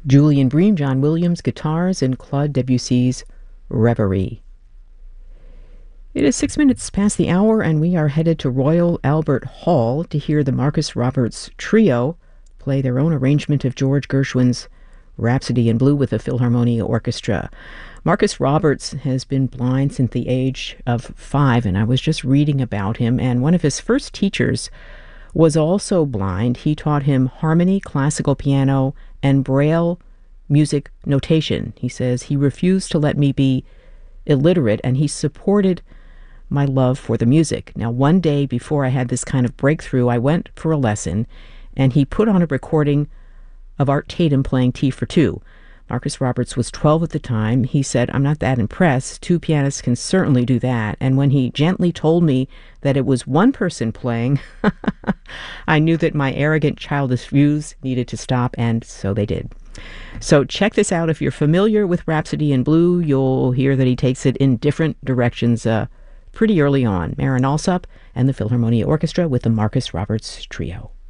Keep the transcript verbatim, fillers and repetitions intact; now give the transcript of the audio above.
Julian Bream, John Williams, guitars, and Claude Debussy's Reverie. It is six minutes past the hour, and we are headed to Royal Albert Hall to hear the Marcus Roberts Trio play their own arrangement of George Gershwin's Rhapsody in Blue with the Philharmonia Orchestra. Marcus Roberts has been blind since the age of five, and I was just reading about him, and one of his first teachers was also blind. He taught him harmony, classical piano, and Braille music notation. He says he refused to let me be illiterate, and he supported my love for the music. Now, one day before I had this kind of breakthrough, I went for a lesson, and he put on a recording of Art Tatum playing Tea for Two. Marcus Roberts was twelve at the time. He said, "I'm not that impressed. Two pianists can certainly do that." And when he gently told me that it was one person playing, I knew that my arrogant, childish views needed to stop, and so they did. So check this out. If you're familiar with Rhapsody in Blue, you'll hear that he takes it in different directions uh, pretty early on. Marin Alsop and the Philharmonia Orchestra with the Marcus Roberts Trio.